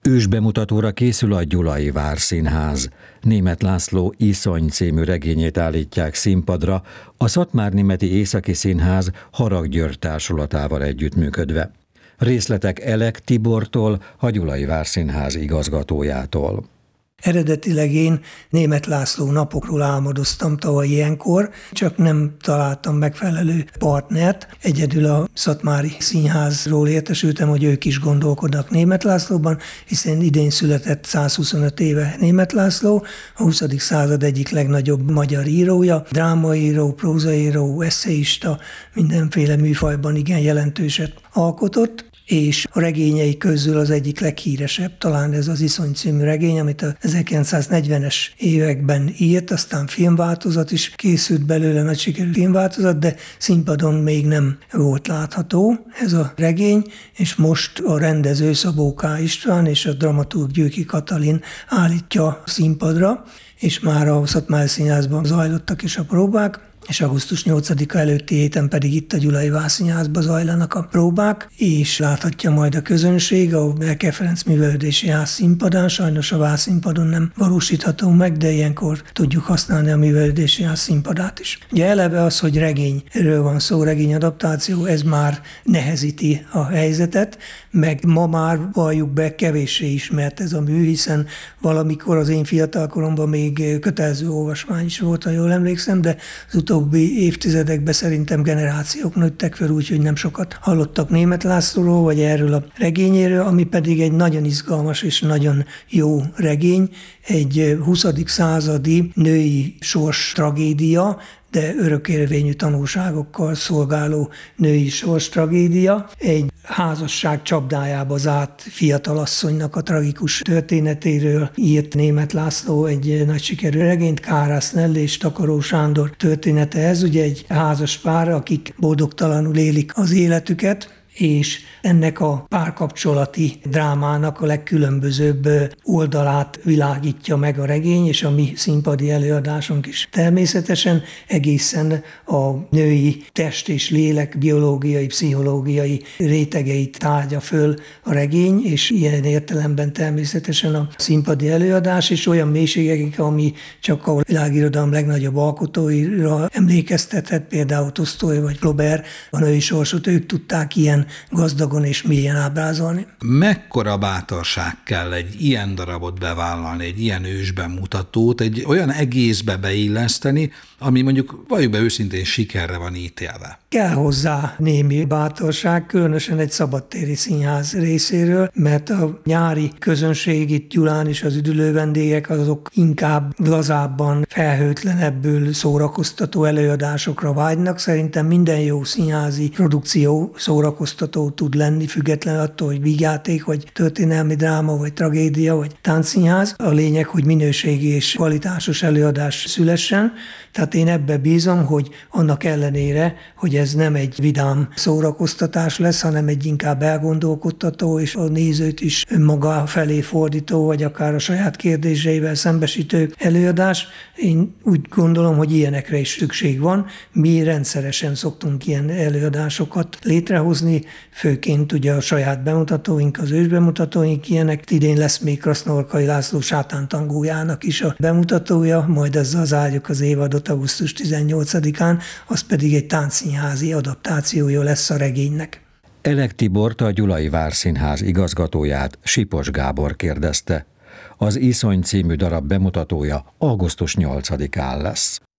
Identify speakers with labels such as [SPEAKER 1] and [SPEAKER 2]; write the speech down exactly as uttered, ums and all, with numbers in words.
[SPEAKER 1] Ősbemutatóra készül a Gyulai Várszínház. Németh László Iszony című regényét állítják színpadra a Szatmárnémeti Északi Színház Harag György társulatával együttműködve. Részletek Elek Tibortól, a Gyulai Várszínház igazgatójától.
[SPEAKER 2] Eredetileg én Németh László Napokról álmodoztam tavaly ilyenkor, csak nem találtam megfelelő partnert. Egyedül a Szatmári Színházról értesültem, hogy ők is gondolkodnak Németh Lászlóban, hiszen idén született százhuszonöt éve Németh László, a huszadik század egyik legnagyobb magyar írója, drámaíró, prózaíró, esszéista, mindenféle műfajban igen jelentőset alkotott, és a regényei közül az egyik leghíresebb, talán ez az Iszony című regény, amit a ezerkilencszáznegyvenes években írt, aztán filmváltozat is készült belőle, nagy sikerű filmváltozat, de színpadon még nem volt látható ez a regény, és most a rendező Szabó K. István és a dramaturg Győki Katalin állítja színpadra, és már a Szatmári Színházban zajlottak is a próbák, és augusztus nyolcadika előtti héten pedig itt a Gyulai Várszínházban zajlanak a próbák, és láthatja majd a közönség a Erkel Ferenc Művelődési Ház színpadán, sajnos a Várszínpadon nem valósítható meg, de ilyenkor tudjuk használni a Művelődési Ház színpadát is. Ugye eleve az, hogy regényről van szó, regényadaptáció, ez már nehezíti a helyzetet, meg ma már valljuk be kevéssé ismert ez a mű, hiszen valamikor az én fiatalkoromban még kötelező olvasmány is volt, ha jól emlékszem, de az utóbbi évtizedekben szerintem generációk nőttek fel, úgyhogy nem sokat hallottak Németh Lászlóról, vagy erről a regényéről, ami pedig egy nagyon izgalmas és nagyon jó regény, egy huszadik századi női sors tragédia, de örökérvényű tanulságokkal szolgáló női sors tragédia. Egy házasság csapdájába zárt fiatalasszonynak a tragikus történetéről írt Németh László egy nagy sikerű regényt, Kárász Nelly és Takaró Sándor története ez, ugye egy házas pár, akik boldogtalanul élik az életüket, és ennek a párkapcsolati drámának a legkülönbözőbb oldalát világítja meg a regény, és a mi színpadi előadásunk is. Természetesen egészen a női test és lélek biológiai, pszichológiai rétegeit tárgya föl a regény, és ilyen értelemben természetesen a színpadi előadás is olyan mélységekig, ami csak a világirodalom legnagyobb alkotóira emlékeztethet, például Tolsztoj vagy Flaubert, a női sorsot ők tudták ilyen gazdagon és mélyen ábrázolni.
[SPEAKER 3] Mekkora bátorság kell egy ilyen darabot bevállalni, egy ilyen ősbemutatót, egy olyan egészbe beilleszteni, ami mondjuk valljuk be őszintén sikerre van ítélve?
[SPEAKER 2] Kell hozzá némi bátorság, különösen egy szabadtéri színház részéről, mert a nyári közönség itt Gyulán és az üdülő vendégek azok inkább lazábban, felhőtlenebbül szórakoztató előadásokra vágynak. Szerintem minden jó színházi produkció szórakoztató tud lenni, független attól, hogy vígjáték, vagy történelmi dráma, vagy tragédia, vagy táncszínház. A lényeg, hogy minőségi és kvalitásos előadás szülessen. Tehát én ebbe bízom, hogy annak ellenére, hogy ez nem egy vidám szórakoztatás lesz, hanem egy inkább elgondolkodtató, és a nézőt is önmaga felé fordító, vagy akár a saját kérdéseivel szembesítő előadás. Én úgy gondolom, hogy ilyenekre is szükség van. Mi rendszeresen szoktunk ilyen előadásokat létrehozni, főként ugye a saját bemutatóink, az ősbemutatóink ilyenek. Idén lesz még Krasznorkai László sátántangójának is a bemutatója, majd ezzel zárjuk az évadot augusztus tizennyolcadikán, az pedig egy táncszínházi adaptációja lesz a regénynek.
[SPEAKER 1] Elek Tibort, a Gyulai Várszínház igazgatóját Sipos Gábor kérdezte. Az Iszony című darab bemutatója augusztus nyolcadikán lesz.